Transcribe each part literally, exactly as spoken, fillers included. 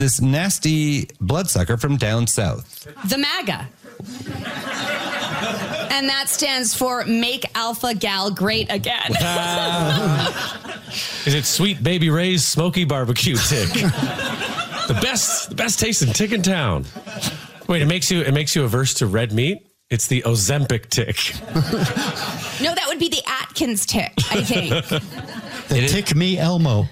this nasty bloodsucker from down south? The MAGA. And that stands for Make Alpha Gal Great Again. Uh, is it Sweet Baby Ray's Smoky Barbecue Tick? the best, the best tasting tick in town. Wait, it makes you it makes you averse to red meat? It's the Ozempic tick. No, that would be the Atkins tick, I think. the Tick Me Elmo.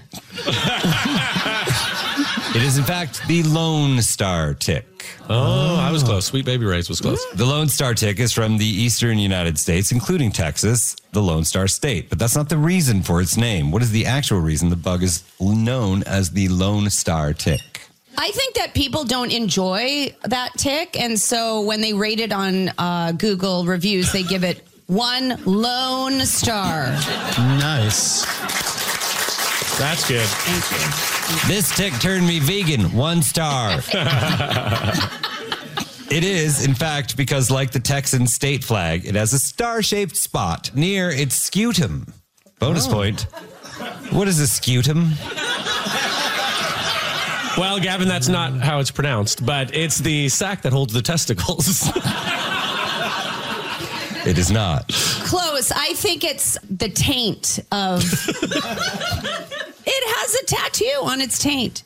It is, in fact, the Lone Star tick. Oh, I was close. Sweet Baby Ray's was close. The Lone Star tick is from the eastern United States, including Texas, the Lone Star State. But that's not the reason for its name. What is the actual reason the bug is known as the Lone Star tick? I think that people don't enjoy that tick. And so when they rate it on uh, Google reviews, they give it one lone star. Nice. That's good. Thank you. This tick turned me vegan. One star. It is, in fact, because like the Texan state flag, it has a star-shaped spot near its scutum. Bonus oh. point. What is a scutum? Well, Gavin, that's not how it's pronounced, but it's the sac that holds the testicles. It is not. Close. I think it's the taint of... It has a tattoo on its taint.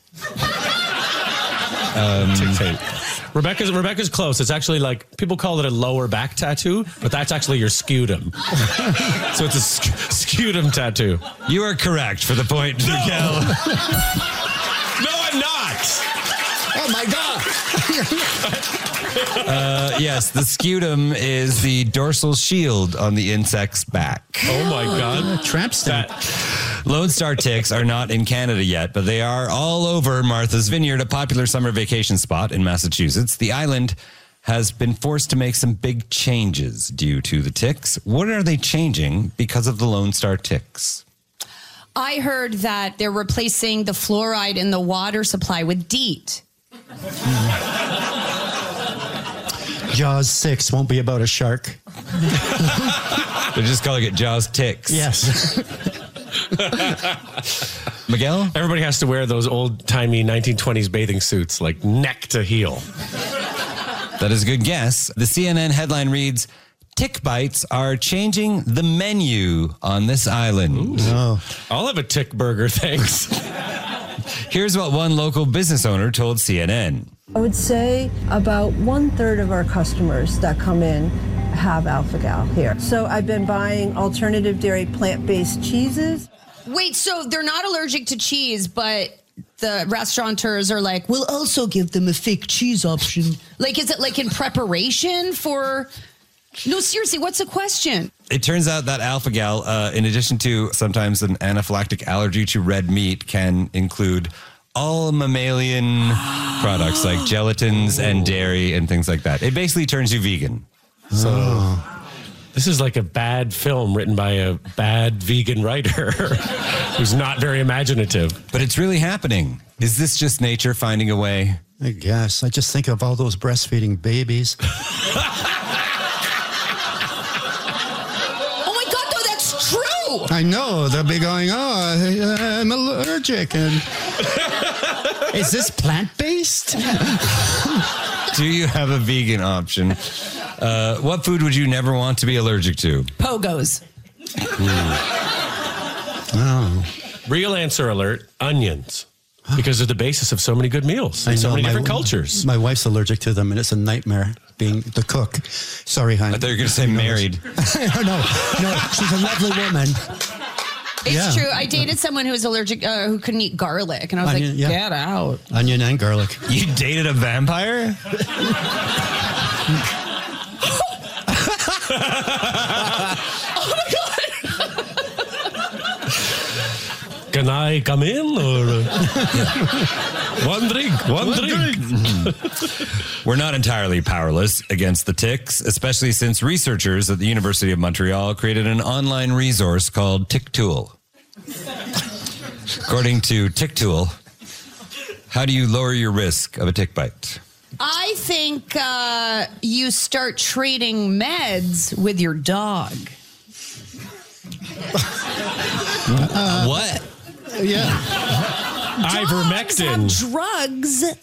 Um, taint. Rebecca's Rebecca's close. It's actually like, people call it a lower back tattoo, but that's actually your scutum. So it's a sc- scutum tattoo. You are correct for the point, no. Miguel. No, I'm not. Oh, my God. uh, yes, the scutum is the dorsal shield on the insect's back. Oh, my God. Tramp stamp. Lone Star ticks are not in Canada yet, but they are all over Martha's Vineyard, a popular summer vacation spot in Massachusetts. The island has been forced to make some big changes due to the ticks. What are they changing because of the Lone Star ticks? I heard that they're replacing the fluoride in the water supply with DEET. Jaws six won't be about a shark. They're just calling it Jaws ticks. Yes. Miguel? Everybody has to wear those old-timey nineteen twenties bathing suits, like neck to heel. That is a good guess. The C N N headline reads, tick bites are changing the menu on this island. Oh. I'll have a tick burger, thanks. Here's what one local business owner told C N N. I would say about one third of our customers that come in have Alpha-Gal here. So I've been buying alternative dairy plant-based cheeses. Wait, so they're not allergic to cheese, but the restaurateurs are like, we'll also give them a fake cheese option. Like, is it like in preparation for... No, seriously, what's the question? It turns out that Alpha-Gal, uh, in addition to sometimes an anaphylactic allergy to red meat, can include all mammalian products like gelatins and dairy and things like that. It basically turns you vegan. So oh. This is like a bad film written by a bad vegan writer who's not very imaginative. But it's really happening. Is this just nature finding a way? I guess. I just think of all those breastfeeding babies. I know. They'll be going, oh, I'm allergic. And is this plant-based? Do you have a vegan option? Uh, what food would you never want to be allergic to? Pogos. Oh. Real answer alert, onions. Because they're the basis of so many good meals in so many my, different cultures. My wife's allergic to them, and it's a nightmare being the cook. Sorry, honey. I thought you were going to say married. no, no, she's a lovely woman. It's yeah. true. I dated someone who was allergic, uh, who couldn't eat garlic, and I was Onion, like, yeah. get out. Onion and garlic. You dated a vampire? Oh my God. Can I come in? Or one drink, one, one drink. drink. We're not entirely powerless against the ticks, especially since researchers at the University of Montreal created an online resource called TickTool. According to TickTool, how do you lower your risk of a tick bite? I think uh, you start trading meds with your dog. Uh, what? Yeah. Ivermectin. Dogs have drugs